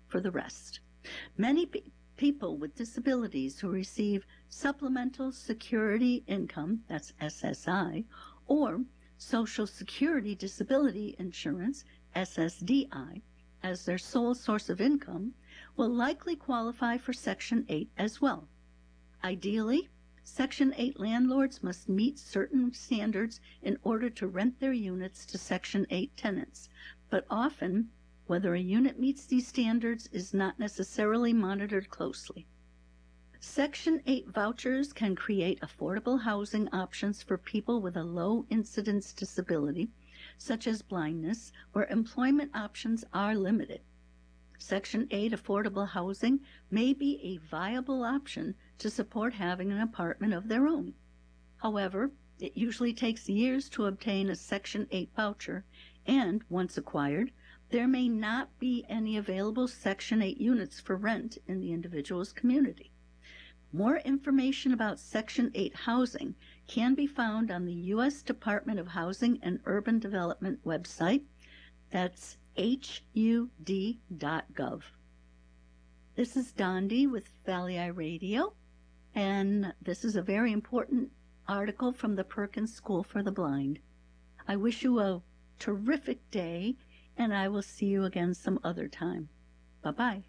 for the rest. Many people with disabilities who receive Supplemental Security Income, that's SSI, or Social Security Disability Insurance, SSDI, as their sole source of income will likely qualify for Section 8 as well. Ideally, Section 8 landlords must meet certain standards in order to rent their units to Section 8 tenants, but often, whether a unit meets these standards is not necessarily monitored closely. Section 8 vouchers can create affordable housing options for people with a low-incidence disability, such as blindness, where employment options are limited. Section 8 affordable housing may be a viable option to support having an apartment of their own. However, it usually takes years to obtain a Section 8 voucher, and once acquired, there may not be any available Section 8 units for rent in the individual's community. More information about Section 8 housing can be found on the U.S. Department of Housing and Urban Development website. That's HUD.gov. This is Dondi with Valley Eye Radio, and this is a very important article from the Perkins School for the Blind. I wish you a terrific day, and I will see you again some other time. Bye-bye.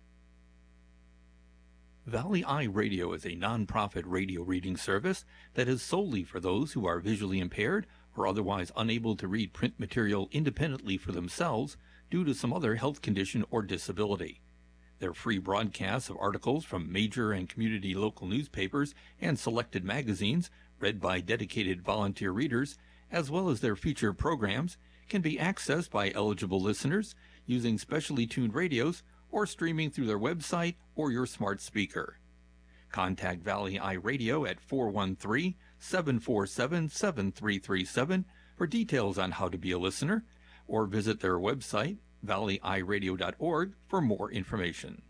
Valley Eye Radio is a non-profit radio reading service that is solely for those who are visually impaired or otherwise unable to read print material independently for themselves due to some other health condition or disability. Their free broadcasts of articles from major and community local newspapers and selected magazines, read by dedicated volunteer readers, as well as their feature programs, can be accessed by eligible listeners using specially tuned radios or streaming through their website or your smart speaker. Contact Valley Eye Radio at 413-747-7337 for details on how to be a listener, or visit their website, valleyeyeradio.org, for more information.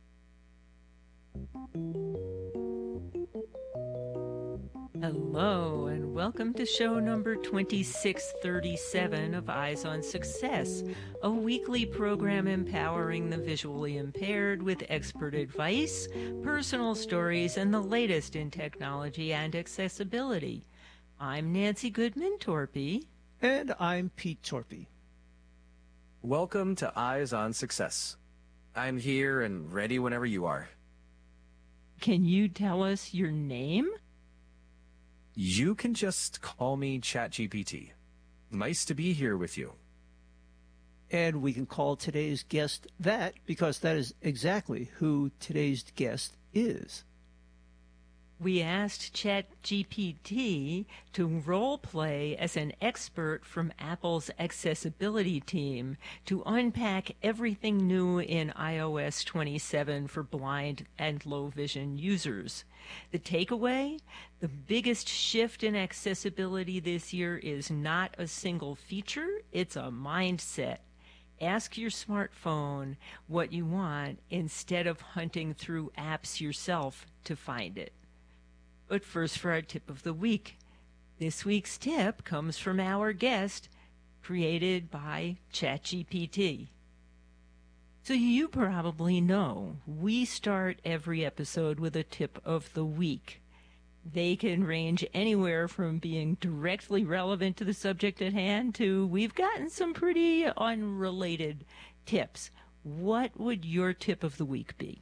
Hello, and welcome to show number 2637 of Eyes on Success, a weekly program empowering the visually impaired with expert advice, personal stories, and the latest in technology and accessibility. I'm Nancy Goodman Torpy. And I'm Pete Torpy. Welcome to Eyes on Success. I'm here and ready whenever you are. Can you tell us your name? You can just call me ChatGPT. Nice to be here with you. And we can call today's guest that because that is exactly who today's guest is. We asked ChatGPT to role-play as an expert from Apple's accessibility team to unpack everything new in iOS 27 for blind and low-vision users. The takeaway? The biggest shift in accessibility this year is not a single feature, it's a mindset. Ask your smartphone what you want instead of hunting through apps yourself to find it. But first for our tip of the week. This week's tip comes from our guest, created by ChatGPT. So you probably know, we start every episode with a tip of the week. They can range anywhere from being directly relevant to the subject at hand to we've gotten some pretty unrelated tips. What would your tip of the week be?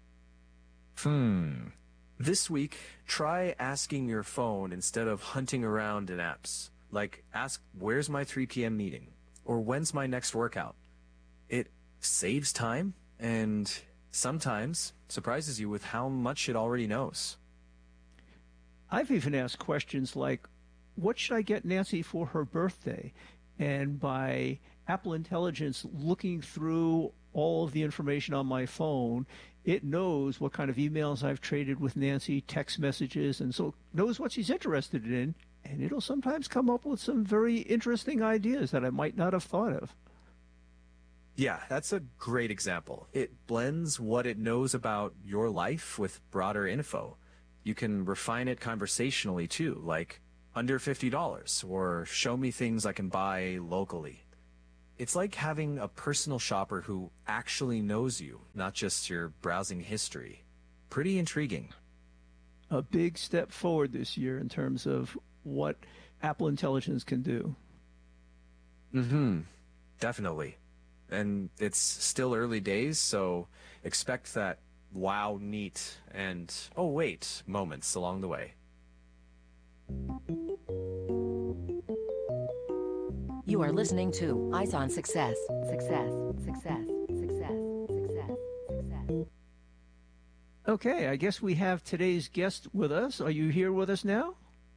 This week, try asking your phone instead of hunting around in apps. Like, ask, where's my 3 p.m. meeting? Or when's my next workout? It saves time and sometimes surprises you with how much it already knows. I've even asked questions like, what should I get Nancy for her birthday? And by Apple Intelligence looking through all of the information on my phone, it knows what kind of emails I've traded with Nancy, text messages, and so it knows what she's interested in, and it'll sometimes come up with some very interesting ideas that I might not have thought of. Yeah, that's a great example. It blends what it knows about your life with broader info. You can refine it conversationally too, like under $50, or show me things I can buy locally. It's like having a personal shopper who actually knows you, not just your browsing history. Pretty intriguing. A big step forward this year in terms of what Apple Intelligence can do. Mm-hmm. Definitely. And it's still early days, so expect that wow, neat, and oh wait moments along the way. You are listening to Eyes on Success. Success, success, success, success, success. Okay, I guess we have today's guest with us. Are you here with us now?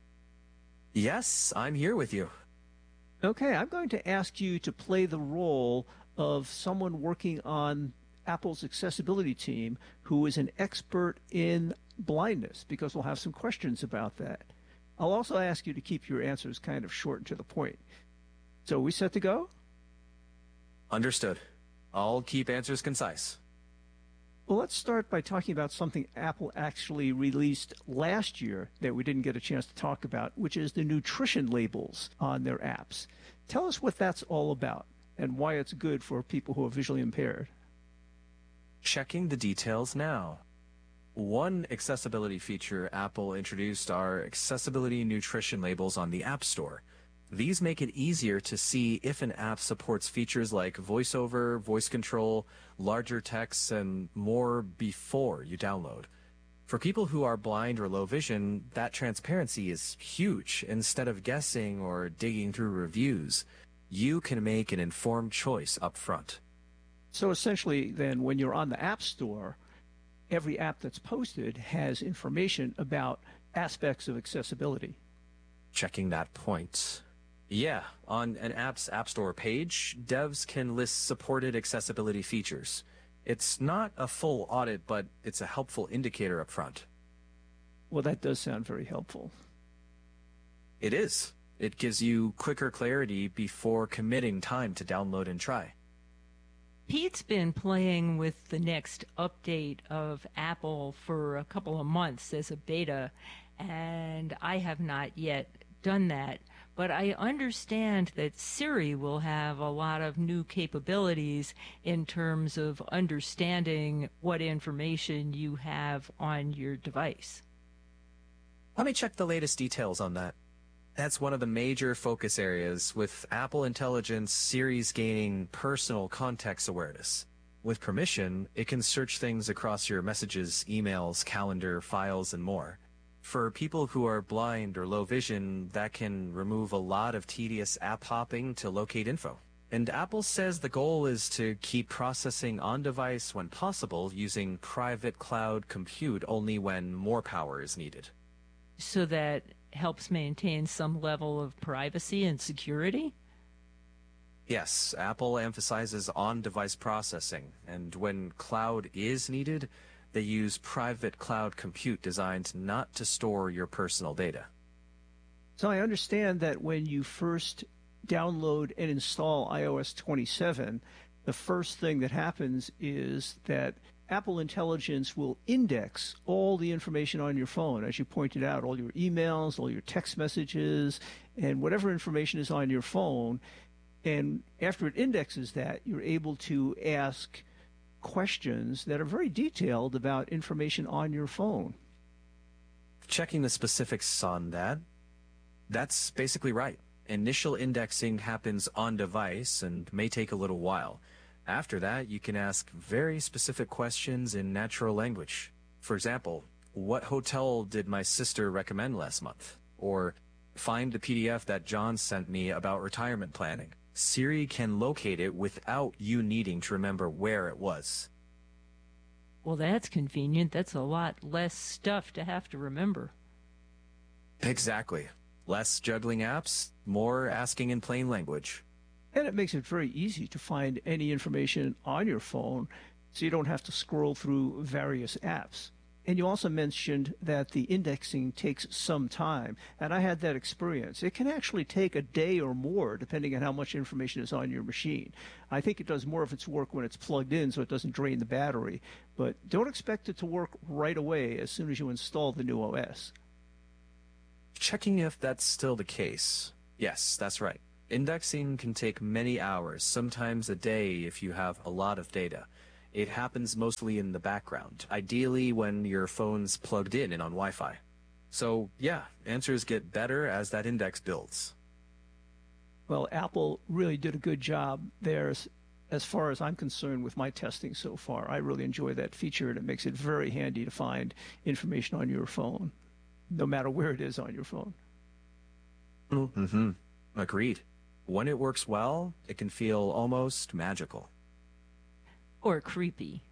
Yes, I'm here with you. Okay, I'm going to ask you to play the role of someone working on Apple's accessibility team who is an expert in blindness, because we'll have some questions about that. I'll also ask you to keep your answers kind of short and to the point. So are we set to go? Understood. I'll keep answers concise. Well, let's start by talking about something Apple actually released last year that we didn't get a chance to talk about, which is the nutrition labels on their apps. Tell us what that's all about and why it's good for people who are visually impaired. Checking the details now. One accessibility feature Apple introduced are accessibility nutrition labels on the App Store. These make it easier to see if an app supports features like voiceover, voice control, larger text, and more before you download. For people who are blind or low vision, that transparency is huge. Instead of guessing or digging through reviews, you can make an informed choice up front. So essentially, then, when you're on the App Store, every app that's posted has information about aspects of accessibility. Checking that point. Yeah, on an app's App Store page, devs can list supported accessibility features. It's not a full audit, but it's a helpful indicator up front. Well, that does sound very helpful. It is. It gives you quicker clarity before committing time to download and try. Pete's been playing with the next update of Apple for a couple of months as a beta, and I have not yet done that. But I understand that Siri will have a lot of new capabilities in terms of understanding what information you have on your device. Let me check the latest details on that. That's one of the major focus areas, with Apple Intelligence Siri's gaining personal context awareness. With permission, it can search things across your messages, emails, calendar, files, and more. For people who are blind or low vision, that can remove a lot of tedious app hopping to locate info. And Apple says the goal is to keep processing on-device when possible, using private cloud compute only when more power is needed. So that helps maintain some level of privacy and security? Yes, Apple emphasizes on-device processing, and when cloud is needed, they use private cloud compute designed not to store your personal data. So I understand that when you first download and install iOS 27, the first thing that happens is that Apple Intelligence will index all the information on your phone, as you pointed out, all your emails, all your text messages, and whatever information is on your phone. And after it indexes that, you're able to ask questions that are very detailed about information on your phone. Checking the specifics on that, that's basically right. Initial indexing happens on device and may take a little while. After that, you can ask very specific questions in natural language. For example, what hotel did my sister recommend last month? Or find the PDF that John sent me about retirement planning. Siri can locate it without you needing to remember where it was. Well, that's convenient. That's a lot less stuff to have to remember. Exactly. Less juggling apps, more asking in plain language. And it makes it very easy to find any information on your phone, so you don't have to scroll through various apps. And you also mentioned that the indexing takes some time, and I had that experience. It can actually take a day or more, depending on how much information is on your machine. I think it does more of its work when it's plugged in, so it doesn't drain the battery. But don't expect it to work right away as soon as you install the new OS. Checking if that's still the case. Yes, that's right. Indexing can take many hours, sometimes a day if you have a lot of data. It happens mostly in the background, ideally when your phone's plugged in and on Wi-Fi. So yeah, answers get better as that index builds. Well, Apple really did a good job there as far as I'm concerned with my testing so far. I really enjoy that feature, and it makes it very handy to find information on your phone, no matter where it is on your phone. Mm-hmm. Agreed. When it works well, it can feel almost magical. Or creepy.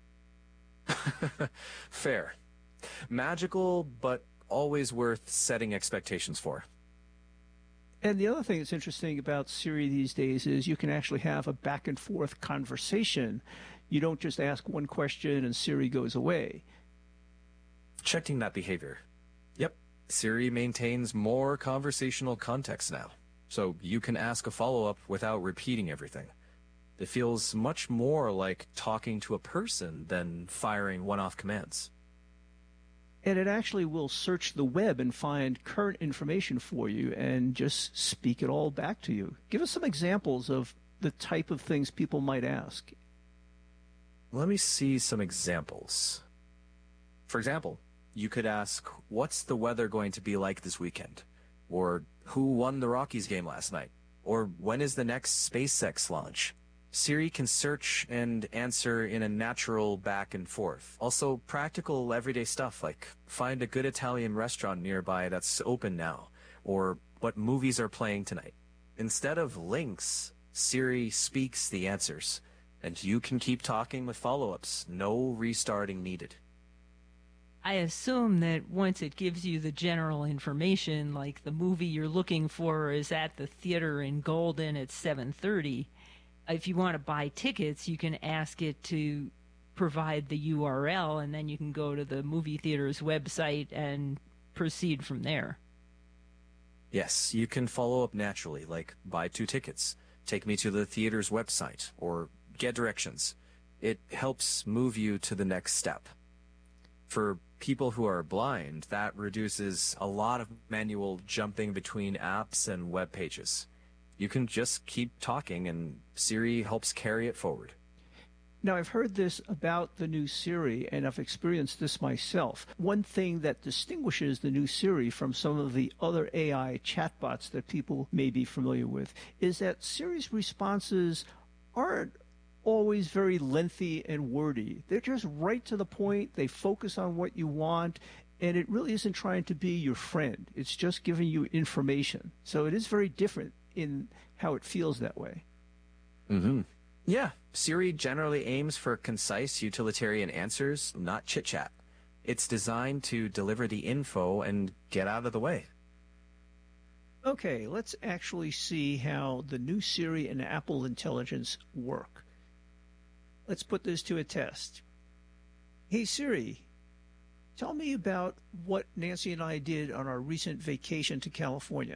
Fair. Magical, but always worth setting expectations for. And the other thing that's interesting about Siri these days is you can actually have a back and forth conversation. You don't just ask one question and Siri goes away. Checking that behavior. Yep, Siri maintains more conversational context now, so you can ask a follow-up without repeating everything. It feels much more like talking to a person than firing one-off commands. And it actually will search the web and find current information for you and just speak it all back to you. Give us some examples of the type of things people might ask. Let me see some examples. For example, you could ask, what's the weather going to be like this weekend? Or who won the Rockies game last night? Or when is the next SpaceX launch? Siri can search and answer in a natural back and forth. Also, practical everyday stuff like find a good Italian restaurant nearby that's open now, or what movies are playing tonight. Instead of links, Siri speaks the answers, and you can keep talking with follow-ups. No restarting needed. I assume that once it gives you the general information, like the movie you're looking for is at the theater in Golden at 7:30, if you want to buy tickets, you can ask it to provide the URL, and then you can go to the movie theater's website and proceed from there. Yes, you can follow up naturally, like buy 2 tickets, take me to the theater's website, or get directions. It helps move you to the next step. For people who are blind, that reduces a lot of manual jumping between apps and web pages. You can just keep talking, and Siri helps carry it forward. Now, I've heard this about the new Siri, and I've experienced this myself. One thing that distinguishes the new Siri from some of the other AI chatbots that people may be familiar with is that Siri's responses aren't always very lengthy and wordy. They're just right to the point. They focus on what you want, and it really isn't trying to be your friend. It's just giving you information. So it is very different in how it feels that way. Mm-hmm. Yeah, Siri generally aims for concise utilitarian answers, not chit-chat. It's designed to deliver the info and get out of the way. Okay, let's actually see how the new Siri and Apple Intelligence work. Let's put this to a test. Hey Siri, tell me about what Nancy and I did on our recent vacation to California.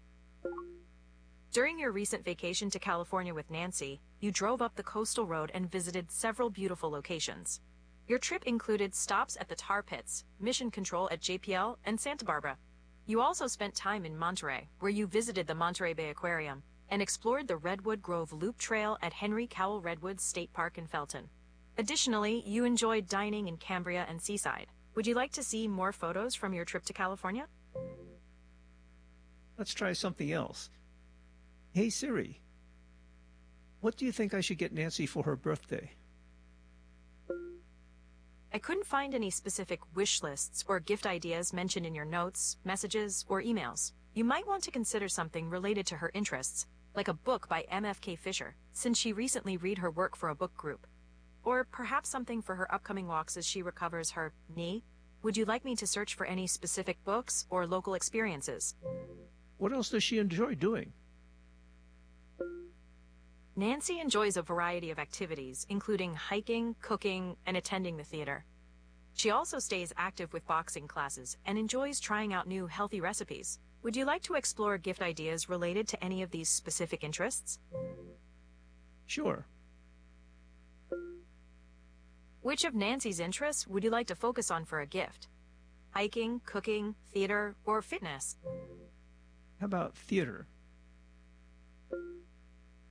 During your recent vacation to California with Nancy, you drove up the coastal road and visited several beautiful locations. Your trip included stops at the Tar Pits, Mission Control at JPL, and Santa Barbara. You also spent time in Monterey, where you visited the Monterey Bay Aquarium and explored the Redwood Grove Loop Trail at Henry Cowell Redwoods State Park in Felton. Additionally, you enjoyed dining in Cambria and Seaside. Would you like to see more photos from your trip to California? Let's try something else. Hey Siri, what do you think I should get Nancy for her birthday? I couldn't find any specific wish lists or gift ideas mentioned in your notes, messages, or emails. You might want to consider something related to her interests, like a book by MFK Fisher, since she recently read her work for a book group. Or perhaps something for her upcoming walks as she recovers her knee. Would you like me to search for any specific books or local experiences? What else does she enjoy doing? Nancy enjoys a variety of activities, including hiking, cooking, and attending the theater. She also stays active with boxing classes and enjoys trying out new healthy recipes. Would you like to explore gift ideas related to any of these specific interests? Sure. Which of Nancy's interests would you like to focus on for a gift? Hiking, cooking, theater, or fitness? How about theater?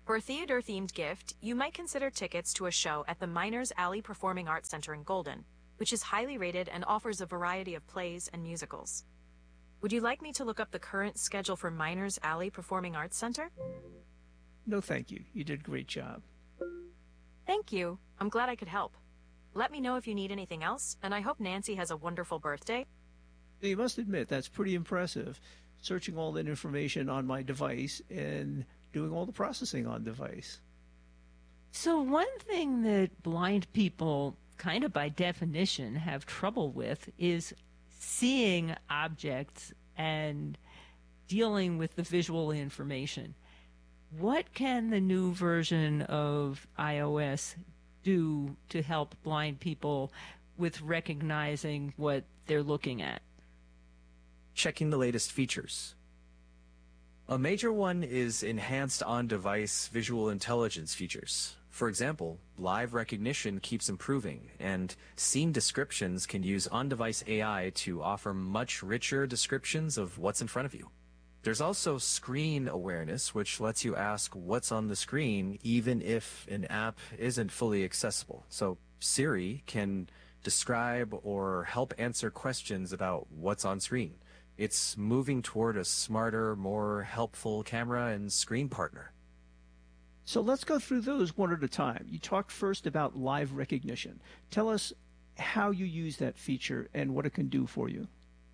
For a theater-themed gift, you might consider tickets to a show at the Miners Alley Performing Arts Center in Golden, which is highly rated and offers a variety of plays and musicals. Would you like me to look up the current schedule for Miners Alley Performing Arts Center? No, thank you. You did a great job. Thank you. I'm glad I could help. Let me know if you need anything else, and I hope Nancy has a wonderful birthday. You must admit, that's pretty impressive. Searching all that information on my device and doing all the processing on device. So one thing that blind people, kind of by definition, have trouble with is seeing objects and dealing with the visual information. What can the new version of iOS do to help blind people with recognizing what they're looking at? Checking the latest features. A major one is enhanced on-device visual intelligence features. For example, live recognition keeps improving, and scene descriptions can use on-device AI to offer much richer descriptions of what's in front of you. There's also screen awareness, which lets you ask what's on the screen even if an app isn't fully accessible. So Siri can describe or help answer questions about what's on screen. It's moving toward a smarter, more helpful camera and screen partner. So let's go through those one at a time. You talked first about live recognition. Tell us how you use that feature and what it can do for you.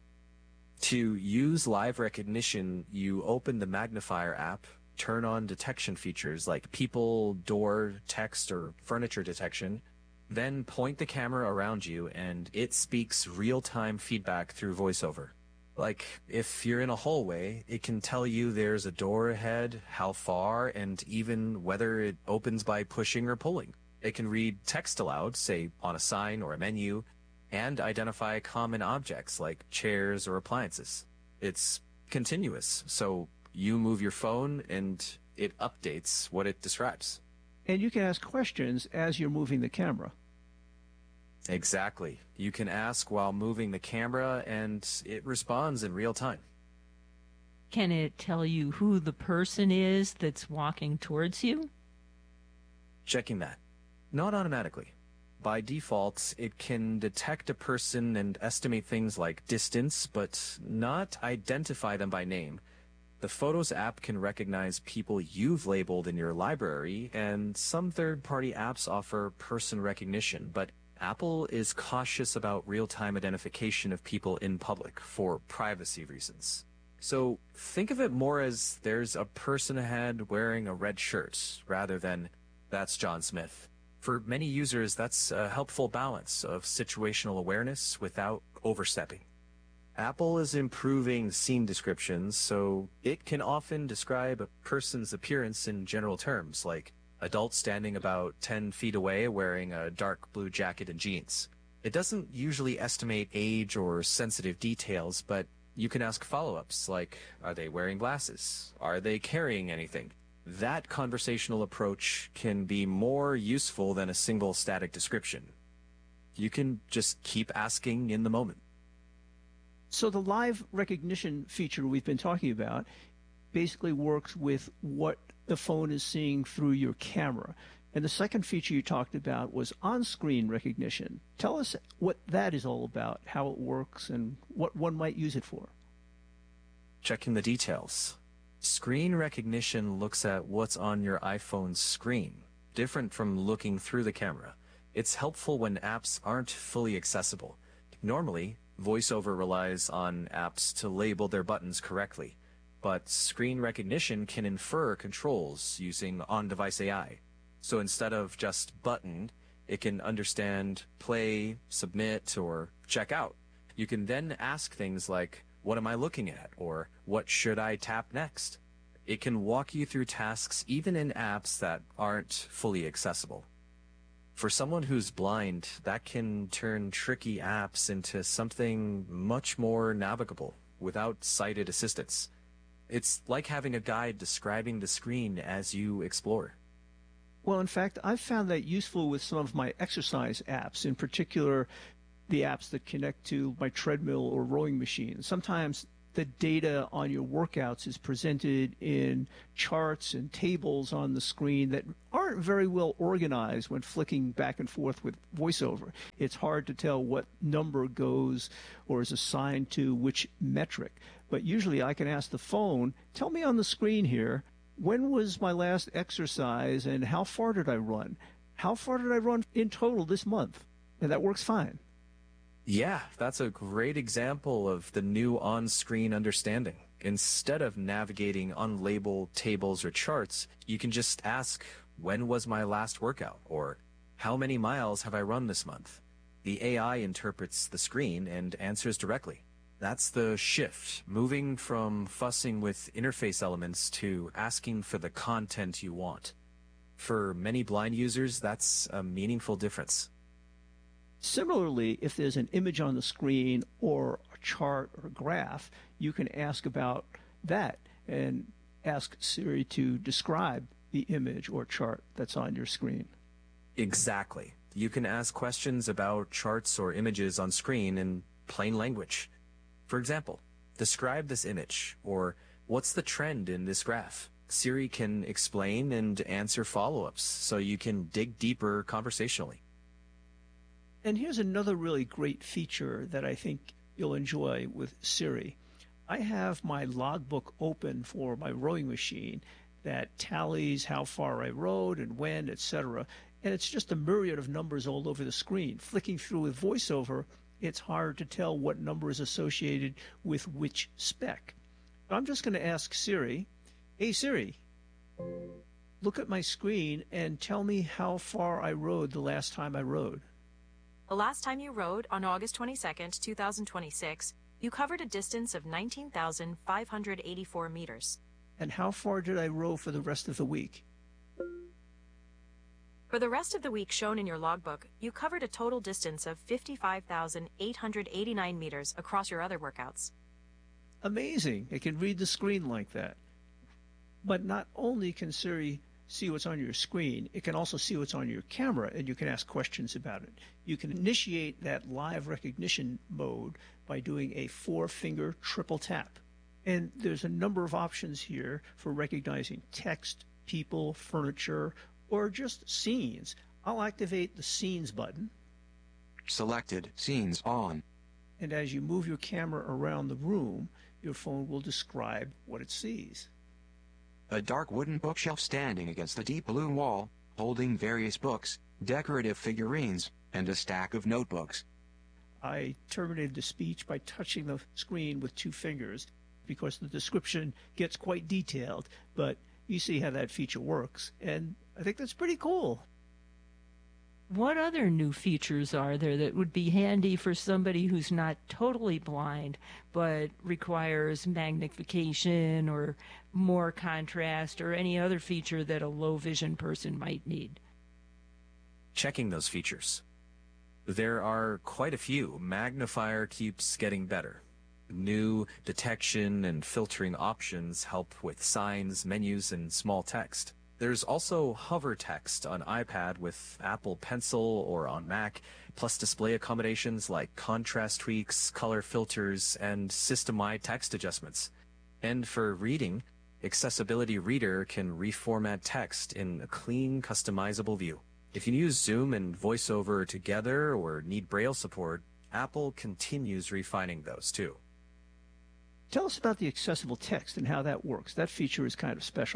To use live recognition, you open the Magnifier app, turn on detection features like people, door, text, or furniture detection, then point the camera around you and it speaks real-time feedback through VoiceOver. Like, if you're in a hallway, it can tell you there's a door ahead, how far, and even whether it opens by pushing or pulling. It can read text aloud, say on a sign or a menu, and identify common objects like chairs or appliances. It's continuous, so you move your phone and it updates what it describes. And you can ask questions as you're moving the camera. Exactly. You can ask while moving the camera, and it responds in real time. Can it tell you who the person is that's walking towards you? Checking that. Not automatically. By default, it can detect a person and estimate things like distance, but not identify them by name. The Photos app can recognize people you've labeled in your library, and some third-party apps offer person recognition, but Apple is cautious about real-time identification of people in public for privacy reasons. So think of it more as there's a person ahead wearing a red shirt rather than that's John Smith. For many users, that's a helpful balance of situational awareness without overstepping. Apple is improving scene descriptions, so it can often describe a person's appearance in general terms, like adult standing about 10 feet away wearing a dark blue jacket and jeans. It doesn't usually estimate age or sensitive details, but you can ask follow-ups like, are they wearing glasses? Are they carrying anything? That conversational approach can be more useful than a single static description. You can just keep asking in the moment. So the live recognition feature we've been talking about basically works with what the phone is seeing through your camera. And the second feature you talked about was on-screen recognition. Tell us what that is all about, how it works, and what one might use it for. Checking the details. Screen recognition looks at what's on your iPhone's screen, different from looking through the camera. It's helpful when apps aren't fully accessible. Normally, VoiceOver relies on apps to label their buttons correctly, but screen recognition can infer controls using on-device AI. So instead of just button, it can understand play, submit, or check out. You can then ask things like, what am I looking at? Or what should I tap next? It can walk you through tasks even in apps that aren't fully accessible. For someone who's blind, that can turn tricky apps into something much more navigable without sighted assistance. It's like having a guide describing the screen as you explore. Well, in fact, I've found that useful with some of my exercise apps, in particular the apps that connect to my treadmill or rowing machine. Sometimes the data on your workouts is presented in charts and tables on the screen that aren't very well organized when flicking back and forth with VoiceOver. It's hard to tell what number goes or is assigned to which metric. But usually I can ask the phone, tell me on the screen here, when was my last exercise and how far did I run? How far did I run in total this month? And that works fine. Yeah, that's a great example of the new on-screen understanding. Instead of navigating unlabeled tables or charts, you can just ask, when was my last workout? Or how many miles have I run this month? The AI interprets the screen and answers directly. That's the shift, moving from fussing with interface elements to asking for the content you want. For many blind users, that's a meaningful difference. Similarly, if there's an image on the screen or a chart or a graph, you can ask about that and ask Siri to describe the image or chart that's on your screen. Exactly. You can ask questions about charts or images on screen in plain language. For example, describe this image, or what's the trend in this graph? Siri can explain and answer follow-ups, so you can dig deeper conversationally. And here's another really great feature that I think you'll enjoy with Siri. I have my logbook open for my rowing machine that tallies how far I rowed and when, etc. And it's just a myriad of numbers all over the screen. Flicking through with VoiceOver, it's hard to tell what number is associated with which spec. I'm just going to ask Siri, hey Siri, look at my screen and tell me how far I rowed the last time I rowed. The last time you rode, on August 22nd, 2026, you covered a distance of 19,584 meters. And how far did I row for the rest of the week? For the rest of the week shown in your logbook, you covered a total distance of 55,889 meters across your other workouts. Amazing. It can read the screen like that. But not only can Siri see what's on your screen, it can also see what's on your camera, and you can ask questions about it. You can initiate that live recognition mode by doing a 4-finger triple tap. And there's a number of options here for recognizing text, people, furniture, or just scenes. I'll activate the Scenes button. Selected. Scenes on. And as you move your camera around the room, your phone will describe what it sees. A dark wooden bookshelf standing against the deep blue wall, holding various books, decorative figurines, and a stack of notebooks. I terminated the speech by touching the screen with 2 fingers because the description gets quite detailed, but you see how that feature works, and I think that's pretty cool. What other new features are there that would be handy for somebody who's not totally blind but requires magnification or more contrast or any other feature that a low vision person might need? Checking those features. There are quite a few. Magnifier keeps getting better. New detection and filtering options help with signs, menus, and small text. There's also hover text on iPad with Apple Pencil or on Mac, plus display accommodations like contrast tweaks, color filters, and system-wide text adjustments. And for reading, Accessibility Reader can reformat text in a clean, customizable view. If you use Zoom and VoiceOver together or need Braille support, Apple continues refining those too. Tell us about the accessible text and how that works. That feature is kind of special.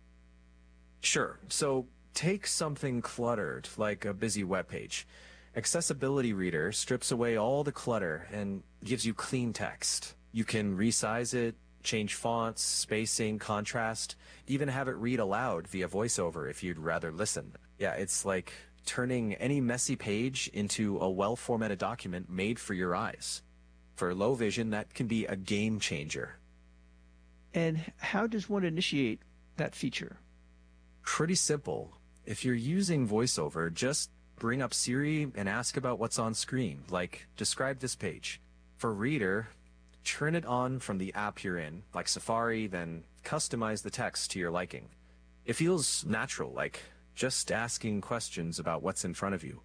Sure. So take something cluttered, like a busy web page. Accessibility Reader strips away all the clutter and gives you clean text. You can resize it, change fonts, spacing, contrast, even have it read aloud via VoiceOver if you'd rather listen. Yeah, it's like turning any messy page into a well-formatted document made for your eyes. For low vision, that can be a game changer. And how does one initiate that feature? Pretty simple. If you're using VoiceOver, just bring up Siri and ask about what's on screen, like describe this page. For Reader, turn it on from the app you're in, like Safari, then customize the text to your liking. It feels natural, like just asking questions about what's in front of you.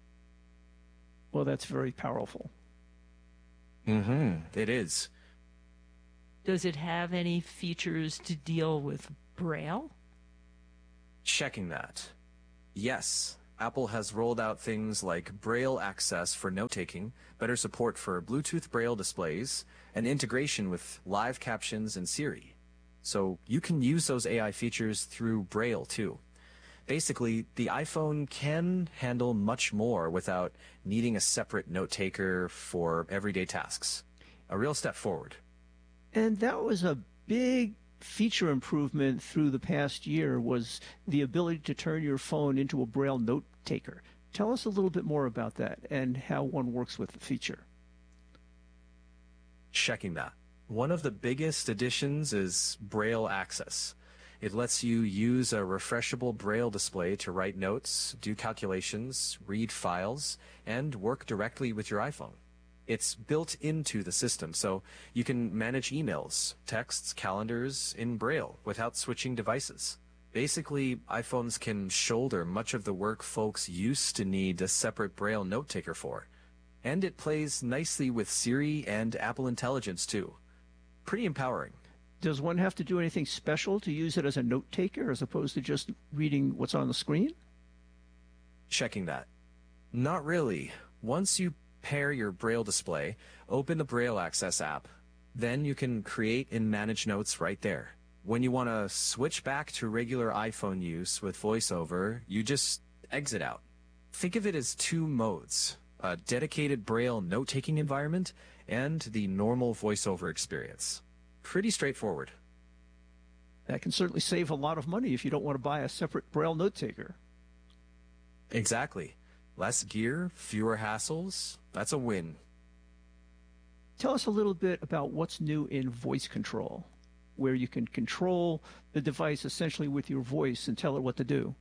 Well, that's very powerful. It is. Does it have any features to deal with Braille? Checking that. Yes, Apple has rolled out things like Braille access for note-taking, better support for Bluetooth Braille displays, and integration with live captions and Siri. So you can use those AI features through Braille too. Basically, the iPhone can handle much more without needing a separate note-taker for everyday tasks. A real step forward. And that was a big feature improvement through the past year, was the ability to turn your phone into a Braille note taker. Tell us a little bit more about that and how one works with the feature. Checking that. One of the biggest additions is Braille access. It lets you use a refreshable Braille display to write notes, do calculations, read files, and work directly with your iPhone. It's built into the system, so you can manage emails, texts, calendars in Braille without switching devices. Basically, iPhones can shoulder much of the work folks used to need a separate Braille note-taker for. And it plays nicely with Siri and Apple Intelligence, too. Pretty empowering. Does one have to do anything special to use it as a note-taker as opposed to just reading what's on the screen? Checking that. Not really. Once you pair your Braille display, open the Braille Access app, then you can create and manage notes right there. When you want to switch back to regular iPhone use with VoiceOver, you just exit out. Think of it as two modes, a dedicated Braille note-taking environment and the normal VoiceOver experience. Pretty straightforward. That can certainly save a lot of money if you don't want to buy a separate Braille note-taker. Exactly. Less gear, fewer hassles. That's a win. Tell us a little bit about what's new in voice control, where you can control the device essentially with your voice and tell it what to do.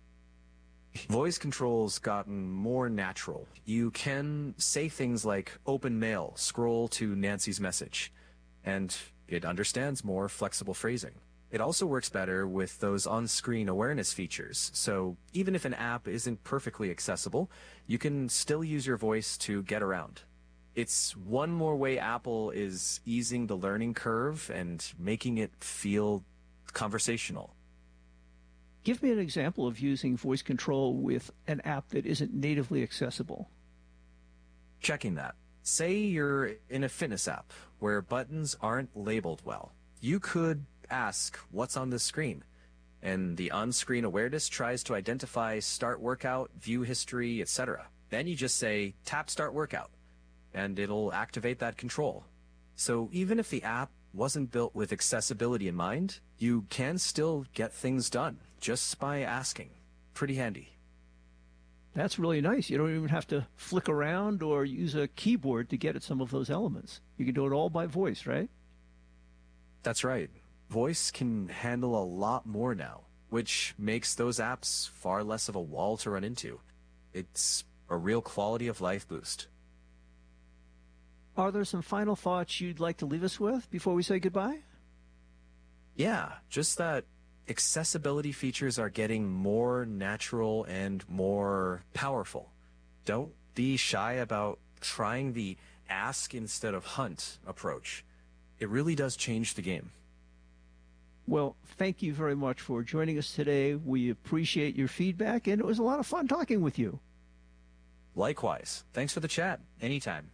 Voice control's gotten more natural. You can say things like open mail, scroll to Nancy's message, and it understands more flexible phrasing. It also works better with those on-screen awareness features, so even if an app isn't perfectly accessible, you can still use your voice to get around. It's one more way Apple is easing the learning curve and making it feel conversational. Give me an example of using voice control with an app that isn't natively accessible. Checking that. Say you're in a fitness app where buttons aren't labeled well. You could ask what's on the screen, and the on-screen awareness tries to identify start workout, view history, etc. Then you just say tap start workout, and it'll activate that control. So even if the app wasn't built with accessibility in mind, you can still get things done just by asking. Pretty handy. That's really nice. You don't even have to flick around or use a keyboard to get at some of those elements. You can do it all by voice, right? That's right. Voice can handle a lot more now, which makes those apps far less of a wall to run into. It's a real quality of life boost. Are there some final thoughts you'd like to leave us with before we say goodbye? Yeah, just that accessibility features are getting more natural and more powerful. Don't be shy about trying the ask instead of hunt approach. It really does change the game. Well, thank you very much for joining us today. We appreciate your feedback, and it was a lot of fun talking with you. Likewise. Thanks for the chat. Anytime.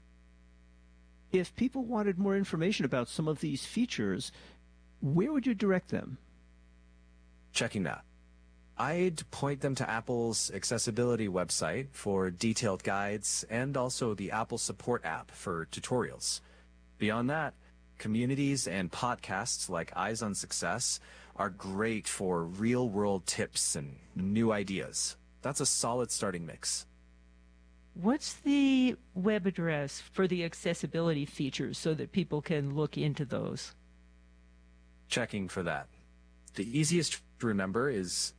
If people wanted more information about some of these features, where would you direct them? Checking that. I'd point them to Apple's accessibility website for detailed guides and also the Apple Support app for tutorials. Beyond that, communities and podcasts like Eyes on Success are great for real-world tips and new ideas. That's a solid starting mix. What's the web address for the accessibility features so that people can look into those? Checking for that. The easiest to remember is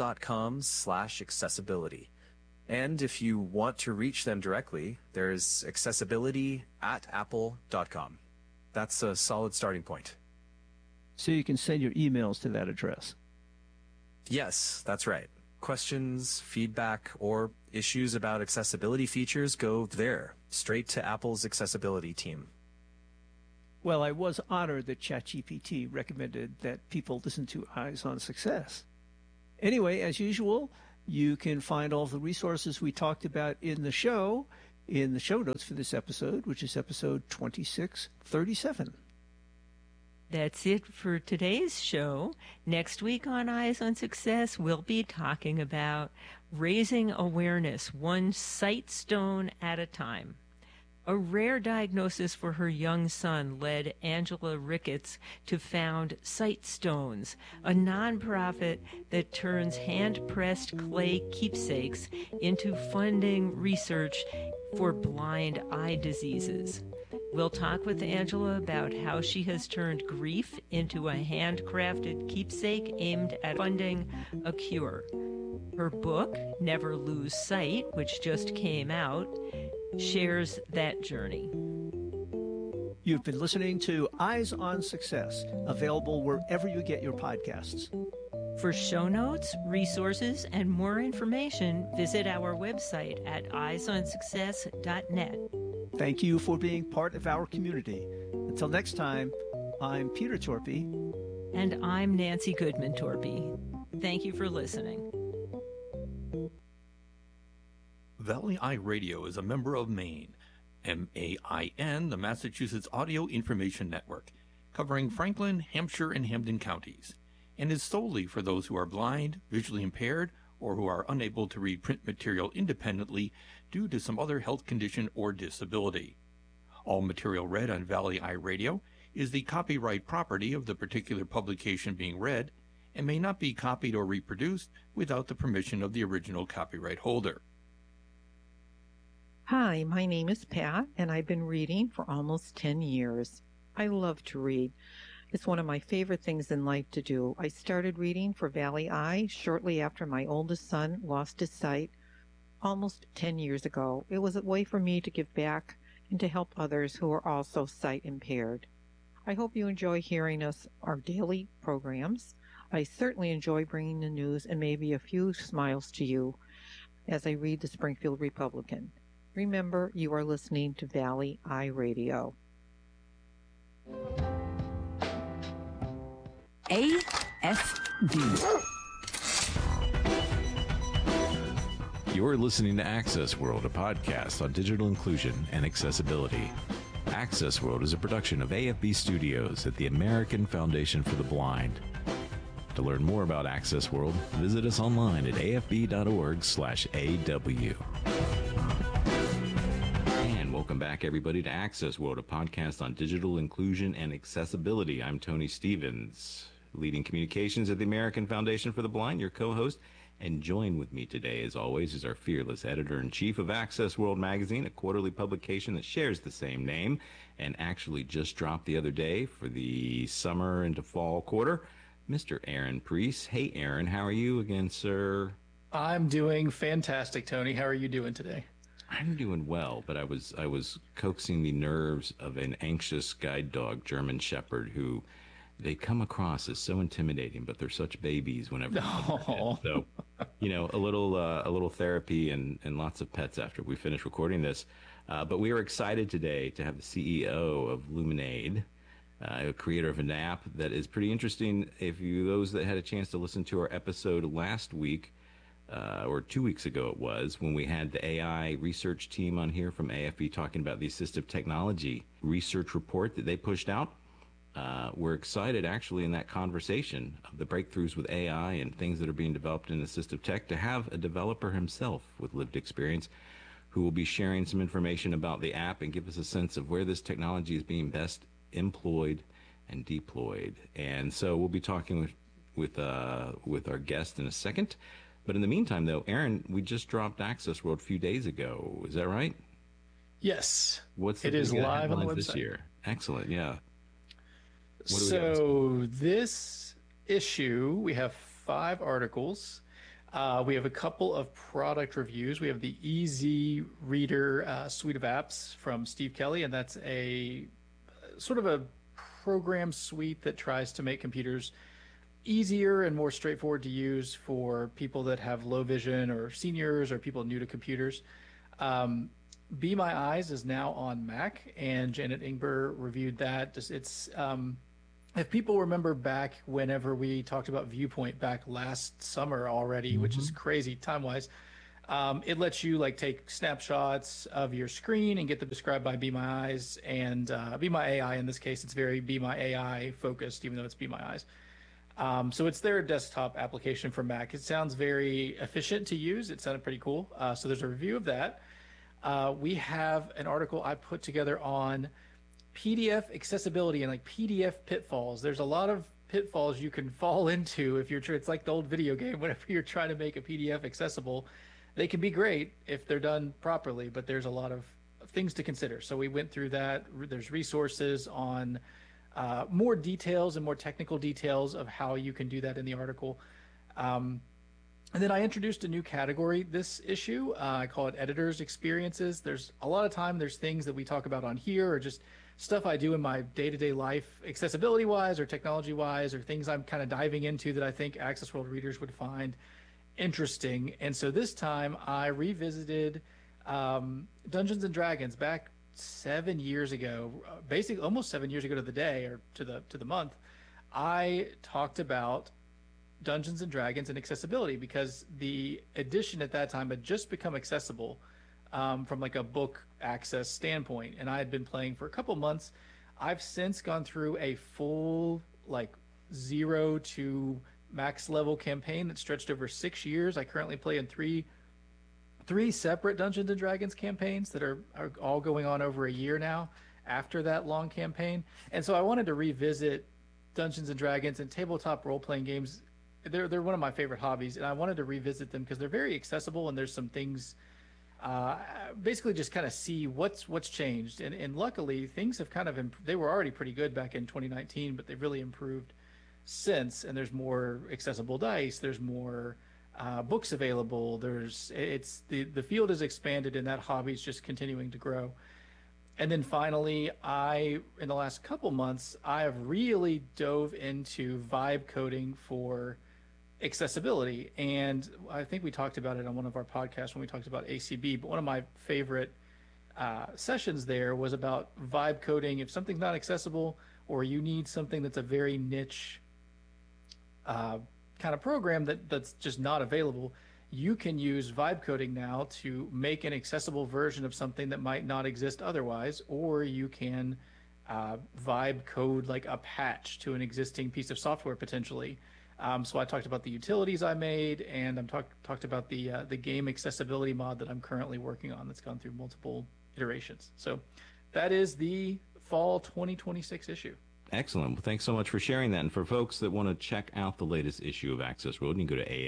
apple.com/accessibility. And if you want to reach them directly, there's accessibility@apple.com. That's a solid starting point. So you can send your emails to that address. Yes, that's right. Questions, feedback, or issues about accessibility features go there, straight to Apple's accessibility team. Well, I was honored that ChatGPT recommended that people listen to Eyes on Success. Anyway, as usual, you can find all the resources we talked about in the show notes for this episode, which is episode 2637. That's it for today's show. Next week on Eyes on Success, we'll be talking about raising awareness one sight stone at a time. A rare diagnosis for her young son led Angela Ricketts to found Sight Stones, a nonprofit that turns hand-pressed clay keepsakes into funding research for blind eye diseases. We'll talk with Angela about how she has turned grief into a handcrafted keepsake aimed at funding a cure. Her book, Never Lose Sight, which just came out, shares that journey. You've been listening to Eyes on Success, available wherever you get your podcasts. For show notes, resources, and more information, visit our website at eyesonsuccess.net. Thank you for being part of our community. Until next time, I'm Peter Torpy. And I'm Nancy Goodman Torpy. Thank you for listening. Valley Eye Radio is a member of MAIN, MAIN, the Massachusetts Audio Information Network, covering Franklin, Hampshire, and Hampden counties, and is solely for those who are blind, visually impaired, or who are unable to read print material independently due to some other health condition or disability. All material read on Valley Eye Radio is the copyright property of the particular publication being read and may not be copied or reproduced without the permission of the original copyright holder. Hi, my name is Pat, and I've been reading for almost 10 years. I love to read. It's one of my favorite things in life to do. I started reading for Valley Eye shortly after my oldest son lost his sight almost 10 years ago. It was a way for me to give back and to help others who are also sight impaired. I hope you enjoy hearing our daily programs. I certainly enjoy bringing the news and maybe a few smiles to you as I read the Springfield Republican. Remember, you are listening to Valley Eye Radio. AFB. You're listening to Access World, a podcast on digital inclusion and accessibility. Access World is a production of AFB Studios at the American Foundation for the Blind. To learn more about Access World, visit us online at afb.org/AW. And welcome back, everybody, to Access World, a podcast on digital inclusion and accessibility. I'm Tony Stevens, leading communications at the American Foundation for the Blind, your co-host. And join with me today, as always, is our fearless editor-in-chief of Access World magazine, a quarterly publication that shares the same name and actually just dropped the other day for the summer into fall quarter, Mr. Aaron Preece. Hey, Aaron, how are you again, sir? I'm doing fantastic, Tony. How are you doing today? I'm doing well, but I was coaxing the nerves of an anxious guide dog, German Shepherd, who they come across as so intimidating, but they're such babies whenever. No. So, a little therapy and lots of pets after we finish recording this. But we are excited today to have the CEO of Luminade, a creator of an app that is pretty interesting. Those that had a chance to listen to our episode last week, or 2 weeks ago it was, when we had the AI research team on here from AFB talking about the assistive technology research report that they pushed out. We're excited, actually, in that conversation of the breakthroughs with AI and things that are being developed in assistive tech to have a developer himself with lived experience who will be sharing some information about the app and give us a sense of where this technology is being best employed and deployed. And so we'll be talking with our guest in a second. But in the meantime, though, Aaron, we just dropped Access World a few days ago. Is that right? Yes. It is live on the website this year. Excellent, yeah. So this issue, we have 5 articles. We have a couple of product reviews. We have the Easy Reader suite of apps from Steve Kelly, and that's a sort of a program suite that tries to make computers easier and more straightforward to use for people that have low vision or seniors or people new to computers. Be My Eyes is now on Mac, and Janet Ingber reviewed that. If people remember back whenever we talked about Viewpoint back last summer already, which is crazy time-wise, it lets you like take snapshots of your screen and get them described by Be My Eyes and Be My AI. In this case, it's very Be My AI focused, even though it's Be My Eyes. So it's their desktop application for Mac. It sounds very efficient to use. It sounded pretty cool. So there's a review of that. We have an article I put together on PDF accessibility and like PDF pitfalls. There's a lot of pitfalls you can fall into if you're. It's like the old video game. Whenever you're trying to make a PDF accessible, they can be great if they're done properly, but there's a lot of things to consider. So we went through that. There's resources on more details and more technical details of how you can do that in the article. And then I introduced a new category this issue. I call it Editor's Experiences. There's a lot of time, there's things that we talk about on here or just stuff I do in my day-to-day life, accessibility-wise or technology-wise, or things I'm kind of diving into that I think Access World readers would find interesting. And so this time I revisited Dungeons and Dragons back 7 years ago, basically almost 7 years ago to the day or to the month. I talked about Dungeons and Dragons and accessibility because the edition at that time had just become accessible from like a book access standpoint, and I had been playing for a couple months. I've since gone through a full like 0 to max level campaign that stretched over 6 years. I currently play in three separate Dungeons and Dragons campaigns that are all going on over a year now after that long campaign. And so I wanted to revisit Dungeons and Dragons and tabletop role-playing games. They're one of my favorite hobbies, and I wanted to revisit them because they're very accessible and there's some things basically just kind of see what's changed. And luckily things have kind of they were already pretty good back in 2019, but they've really improved since, and there's more accessible dice, there's more books available, the field has expanded and that hobby is just continuing to grow. And then finally, in the last couple months, I have really dove into vibe coding for accessibility. And I think we talked about it on one of our podcasts when we talked about ACB, but one of my favorite sessions there was about vibe coding. If something's not accessible or you need something that's a very niche kind of program that's just not available, you can use vibe coding now to make an accessible version of something that might not exist otherwise, or you can vibe code like a patch to an existing piece of software potentially. So I talked about the utilities I made, and I'm talked about the game accessibility mod that I'm currently working on that's gone through multiple iterations. So that is the fall 2026 issue. Excellent. Well, thanks so much for sharing that. And for folks that want to check out the latest issue of Access World, you can go to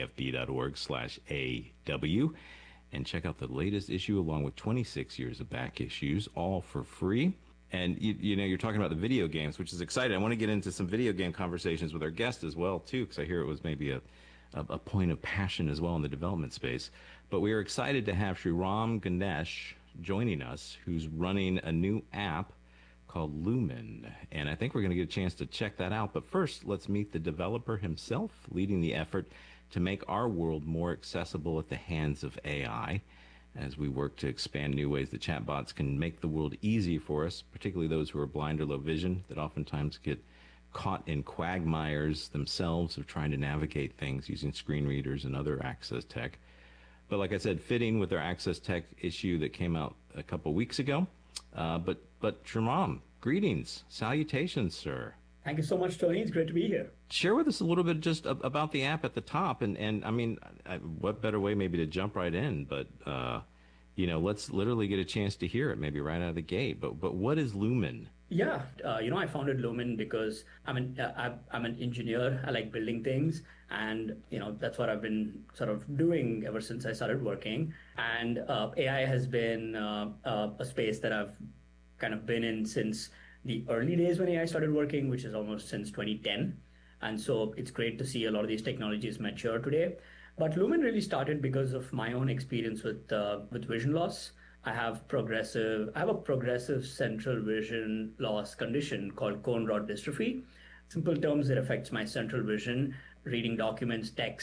afd.org/AW and check out the latest issue along with 26 years of back issues, all for free. And you know, you're talking about the video games, which is exciting. I want to get into some video game conversations with our guest as well, too, because I hear it was maybe a point of passion as well in the development space. But we are excited to have Sriram Ganesh joining us, who's running a new app called Lumen, and I think we're going to get a chance to check that out. But first, let's meet the developer himself, leading the effort to make our world more accessible at the hands of AI, as we work to expand new ways that chatbots can make the world easy for us, particularly those who are blind or low vision, that oftentimes get caught in quagmires themselves of trying to navigate things using screen readers and other access tech. But like I said, fitting with our access tech issue that came out a couple weeks ago. But Sriram, greetings, salutations, sir. Thank you so much, Tony. It's great to be here. Share with us a little bit just about the app at the top, and I mean, what better way maybe to jump right in? But you know, let's literally get a chance to hear it, maybe right out of the gate. But what is Lumen? Yeah, I founded Lumen because I'm an engineer. I like building things, and that's what I've been sort of doing ever since I started working. And AI has been a space that I've kind of been in since the early days when AI started working, which is almost since 2010. And so it's great to see a lot of these technologies mature today. But Lumen really started because of my own experience with vision loss. I have a progressive central vision loss condition called cone rod dystrophy. Simple terms, it affects my central vision, reading documents, text,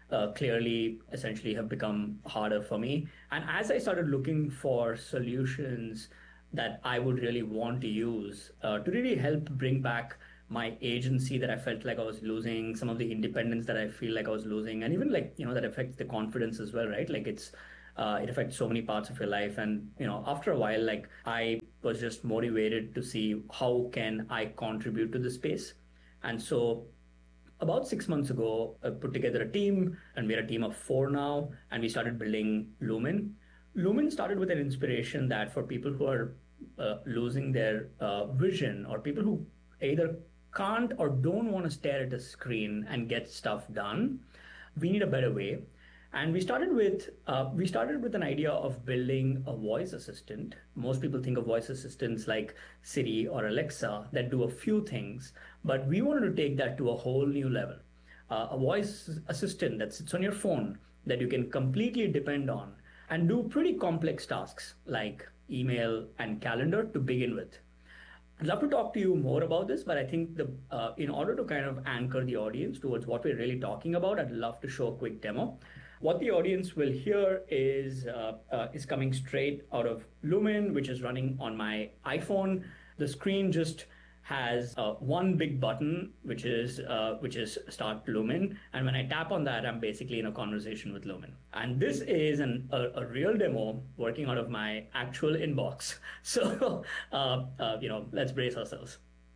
clearly essentially have become harder for me. And as I started looking for solutions that I would really want to use to really help bring back my agency that I felt like I was losing, some of the independence that I feel like I was losing, and even like, that affects the confidence as well, right? Like it affects so many parts of your life. And, after a while, like I was just motivated to see how can I contribute to the space. And so about 6 months ago, I put together a team, and we're a team of 4 now, and we started building Lumen. Lumen started with an inspiration that for people who are losing their vision, or people who either can't or don't want to stare at a screen and get stuff done, we need a better way. And we started with an idea of building a voice assistant. Most people think of voice assistants like Siri or Alexa that do a few things, but we wanted to take that to a whole new level. A voice assistant that sits on your phone that you can completely depend on and do pretty complex tasks like email and calendar to begin with. I'd love to talk to you more about this, but I think in order to kind of anchor the audience towards what we're really talking about, I'd love to show a quick demo. What the audience will hear is coming straight out of Lumen, which is running on my iPhone. The screen just has one big button, which is Start Lumen. And when I tap on that, I'm basically in a conversation with Lumen. And this is a real demo working out of my actual inbox. So, let's brace ourselves.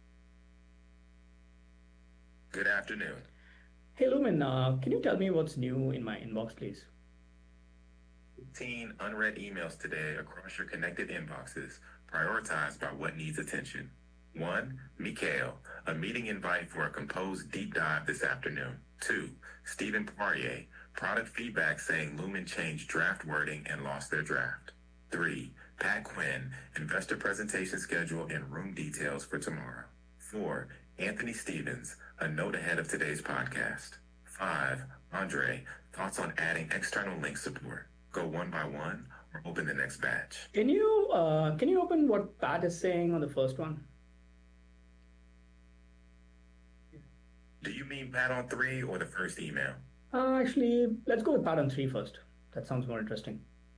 Good afternoon. Hey, Lumen, can you tell me what's new in my inbox, please? 15 unread emails today across your connected inboxes, prioritized by what needs attention. 1. Mikhail, a meeting invite for a composed deep dive this afternoon. 2. Stephen Poirier, product feedback saying Lumen changed draft wording and lost their draft. 3. Pat Quinn, investor presentation schedule and room details for tomorrow. 4. Anthony Stevens, a note ahead of today's podcast. 5. Andre, thoughts on adding external link support. Go one by one or open the next batch. Can you open what Pat is saying on the first one? Do you mean Pat on 3 or the first email? Actually, let's go with Pat on 3 first. That sounds more interesting.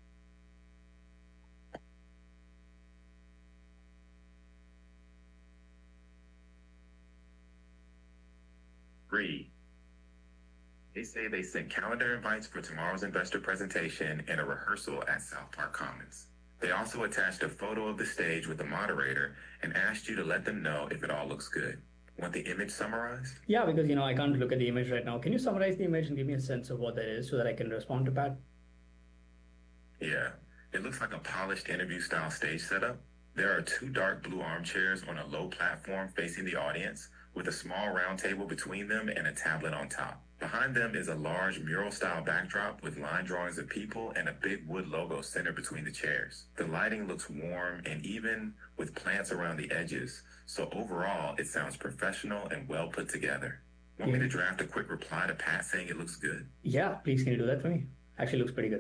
Read. They say they sent calendar invites for tomorrow's investor presentation and a rehearsal at South Park Commons. They also attached a photo of the stage with the moderator and asked you to let them know if it all looks good. Want the image summarized? Yeah, because I can't look at the image right now. Can you summarize the image and give me a sense of what that is so that I can respond to Pat? Yeah, it looks like a polished interview-style stage setup. There are 2 dark blue armchairs on a low platform facing the audience, with a small round table between them and a tablet on top. Behind them is a large mural-style backdrop with line drawings of people and a big wood logo centered between the chairs. The lighting looks warm and even, with plants around the edges, so overall it sounds professional and well put together. Want me to draft a quick reply to Pat saying it looks good? Yeah, please, can you do that for me? Actually looks pretty good.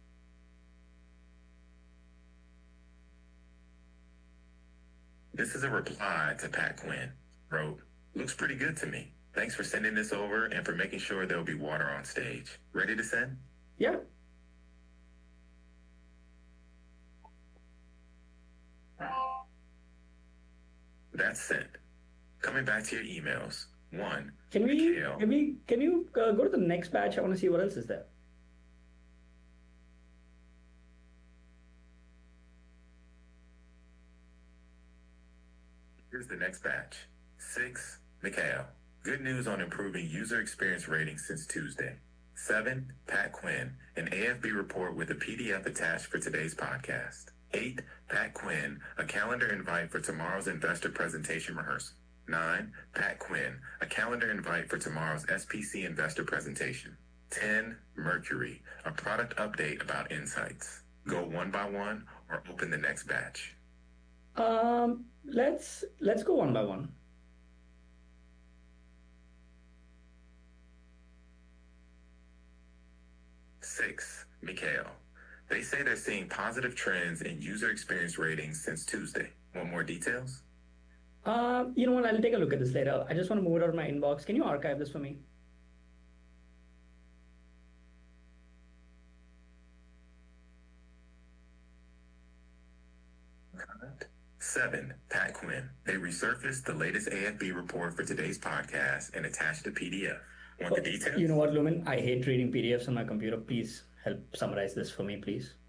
This is a reply to Pat Quinn. Wrote, looks pretty good to me. Thanks for sending this over and for making sure there'll be water on stage. Ready to send? Yeah. That's sent. Coming back to your emails. 1. Can you go to the next batch? I want to see what else is there. Here's the next batch. 6. Mikhail. Good news on improving user experience ratings since Tuesday. 7. Pat Quinn. An AFB report with a PDF attached for today's podcast. 8. Pat Quinn. A calendar invite for tomorrow's investor presentation rehearsal. 9. Pat Quinn. A calendar invite for tomorrow's SPC investor presentation. 10. Mercury. A product update about insights. Go one by one or open the next batch. Let's go one by one. 6. Mikhail. They say they're seeing positive trends in user experience ratings since Tuesday. Want more details? You know what? I'll take a look at this later. I just want to move it out of my inbox. Can you archive this for me? kind. 7. Pat Quinn. They resurfaced the latest AFB report for today's podcast and attached a PDF. Want the details? You know what, Lumen? I hate reading PDFs on my computer. Please help summarize this for me, please.